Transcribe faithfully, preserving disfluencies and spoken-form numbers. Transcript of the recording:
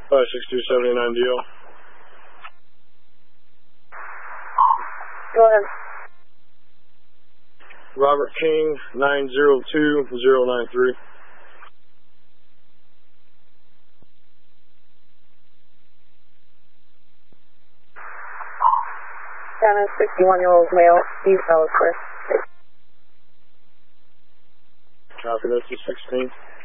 five six two seven nine D L. Go ahead. Robert King, nine zero two zero nine three. Shannon, sixty-one-year-old male, East Dallas Square. Copy, that's the sixteenth.